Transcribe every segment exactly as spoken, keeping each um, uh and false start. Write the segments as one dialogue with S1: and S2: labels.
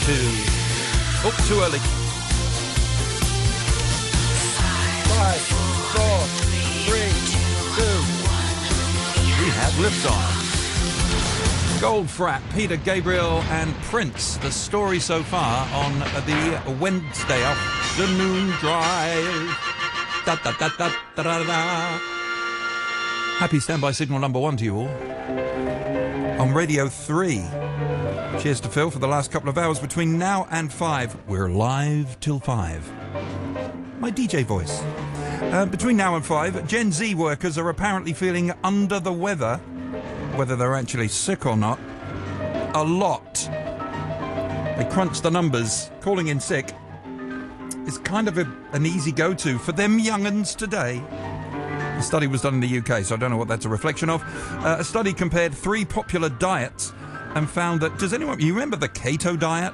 S1: two. Oh, too early. Five, four, three, two. We have liftoff. Goldfrapp, Peter Gabriel and Prince. The story so far on the Wednesday afternoon drive. Da, da, da, da, da, da, da. Happy standby signal number one to you all. On Radio three. Cheers to Phil for the last couple of hours between now and five. We're live till five. My D J voice. Uh, between now and five, Gen Z workers are apparently feeling under the weather, whether they're actually sick or not, a lot. They crunch the numbers. Calling in sick is kind of a, an easy go-to for them young'uns today. The study was done in the U K, so I don't know what that's a reflection of. Uh, a study compared three popular diets and found that... Does anyone... You remember the keto diet?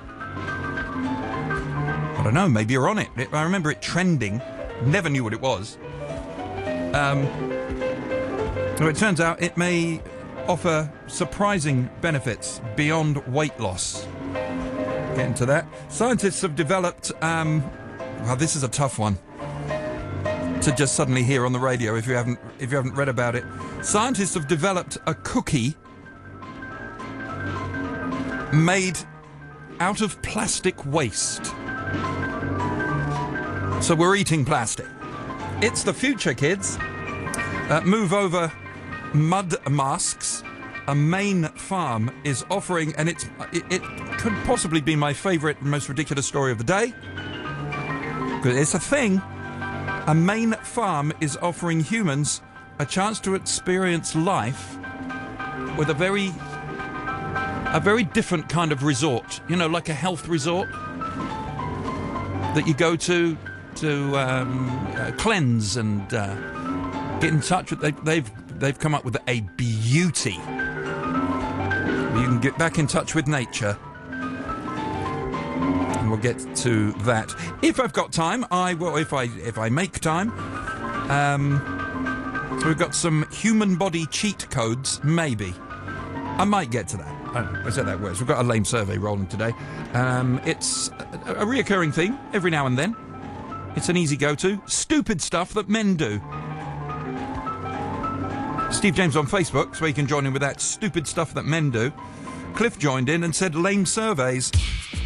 S1: I don't know, maybe you're on it. I remember it trending. Never knew what it was. Um, well, it turns out it may offer surprising benefits beyond weight loss. Get into that. Scientists have developed... Um, well, this is a tough one to just suddenly hear on the radio if you haven't if you haven't read about it. Scientists have developed a cookie made out of plastic waste. So we're eating plastic. It's the future, kids. Uh, move over mud masks. A Maine farm is offering, and it's it, it could possibly be my favourite and most ridiculous story of the day. Because it's a thing. A Maine farm is offering humans a chance to experience life with a very, a very different kind of resort. You know, like a health resort that you go to to um, uh, cleanse and uh, get in touch with. They, they've they've come up with a beauty. You can get back in touch with nature. And we'll get to that if I've got time. I will if I if I make time. Um, so we've got some human body cheat codes. Maybe I might get to that. I don't know. I said that works. We've got a lame survey rolling today. Um, it's a, a reoccurring thing every now and then. It's an easy go-to. Stupid stuff that men do. Steve James on Facebook, so you can join in with that stupid stuff that men do. Cliff joined in and said lame surveys.